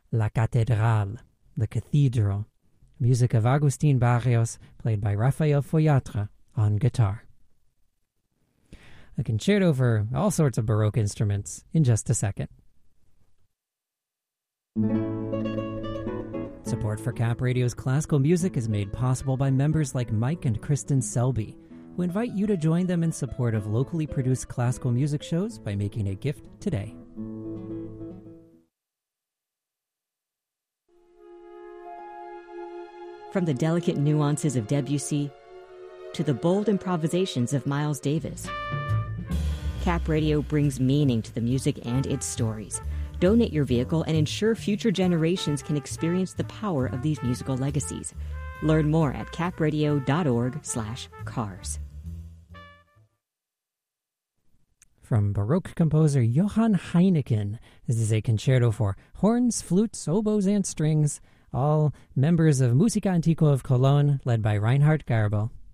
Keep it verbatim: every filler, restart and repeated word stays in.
La Catedral, the Cathedral, music of Agustin Barrios, played by Rafael Foyatra on guitar. A concerto for all sorts of Baroque instruments in just a second. Support for Cap Radio's classical music is made possible by members like Mike and Kristen Selby, who invite you to join them in support of locally produced classical music shows by making a gift today. From the delicate nuances of Debussy to the bold improvisations of Miles Davis, Cap Radio brings meaning to the music and its stories. Donate your vehicle and ensure future generations can experience the power of these musical legacies. Learn more at capradio.org slash cars. From Baroque composer Johann Heineken, this is a concerto for horns, flutes, oboes, and strings, all members of Musica Antiqua of Cologne, led by Reinhard Garbel.